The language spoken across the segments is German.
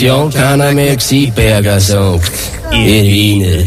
Ja, keiner mehr Xiberger sagt, ihr Wiener.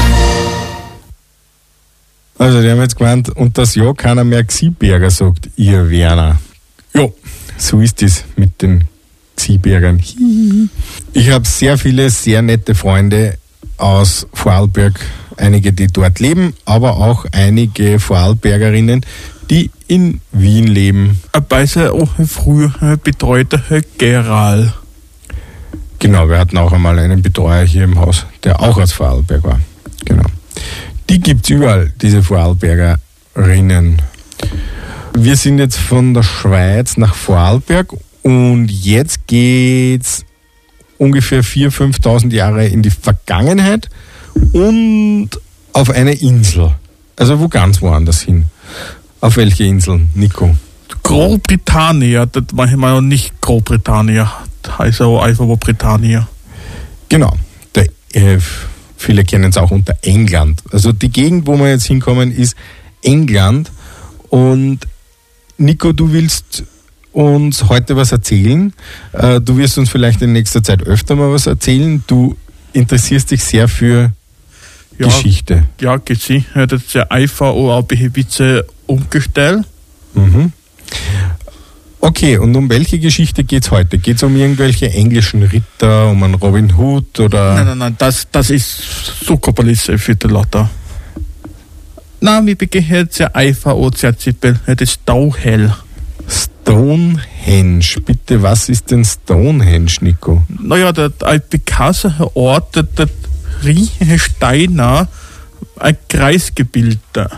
Also die haben jetzt gemeint, und das ja keiner mehr Xiberger sagt, ihr Werner. Ja, so ist es mit den Xibergern. Ich habe sehr viele, sehr nette Freunde aus Vorarlberg, einige, die dort leben, aber auch einige Vorarlbergerinnen, die in Wien leben. Bei auch früher betreute Geral. Genau, wir hatten auch einmal einen Betreuer hier im Haus, der auch aus Vorarlberg war. Genau. Die gibt es überall, diese Vorarlbergerinnen. Wir sind jetzt von der Schweiz nach Vorarlberg und jetzt geht's ungefähr 4.000, 5.000 Jahre in die Vergangenheit und auf eine Insel. Also wo ganz woanders hin. Auf welche Insel, Nico? Großbritannien, das manchmal noch nicht Großbritannien, das heißt auch einfach Britannien. Genau, viele kennen es auch unter England. Also die Gegend, wo wir jetzt hinkommen, ist England. Und Nico, du willst uns heute was erzählen. Du wirst uns vielleicht in nächster Zeit öfter mal was erzählen. Du interessierst dich sehr für Geschichte. Ja, gesehen. Das ist ja einfach auch ein bisschen umgestellt. Mhm. Okay, und um welche Geschichte geht es heute? Geht es um irgendwelche englischen Ritter, um einen Robin Hood oder? Nein, das ist so Kopperlisse für die Leute. Na, wir beginnen jetzt ja einfach auch sehr simpel. Das ist Stonehenge. Stonehenge. Bitte, was ist denn Stonehenge, Nico? Naja, das ist ein bekannter Ort, das riesige Steine, ein Kreisgebilde.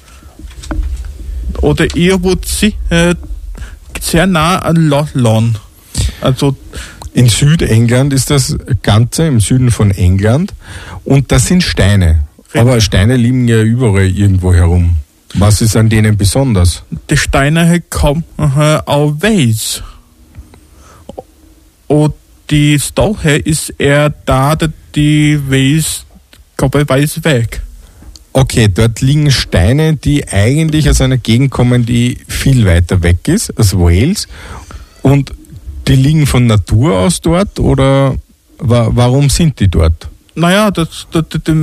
Oder irgendwo sehr nah an London. Also in Südengland ist das Ganze, im Süden von England. Und das sind Steine. Aber Steine liegen ja überall irgendwo herum. Was ist an denen besonders? Die Steine kommen aus Wales. Und die Stonehenge ist eher da, dass die Wales kommt Wales weg. Okay, dort liegen Steine, die eigentlich aus einer Gegend kommen, die viel weiter weg ist, als Wales. Und die liegen von Natur aus dort oder warum sind die dort? Naja,